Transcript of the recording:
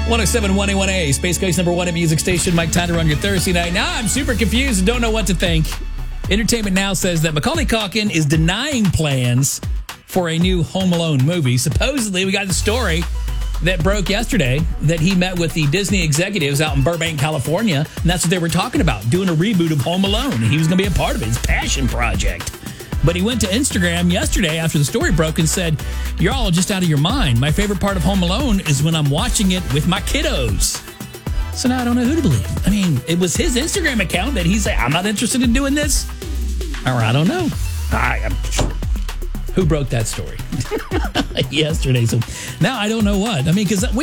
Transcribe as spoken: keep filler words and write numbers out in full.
one oh seven point one A, Space Coast number one at Music Station. Mike Tyner on your Thursday night. Now I'm super confused and don't know what to think. Entertainment Now says that Macaulay Culkin is denying plans for a new Home Alone movie. Supposedly, we got the story that broke yesterday that he met with the Disney executives out in Burbank, California, and that's what they were talking about, doing a reboot of Home Alone. He was going to be a part of it, his passion project. But he went to Instagram yesterday after the story broke and said, "You're all just out of your mind. My favorite part of Home Alone is when I'm watching it with my kiddos." So now I don't know who to believe. I mean, it was his Instagram account that he said, "I'm not interested in doing this." Or I don't know. I, I'm, who broke that story yesterday? So now I don't know what. I mean, because we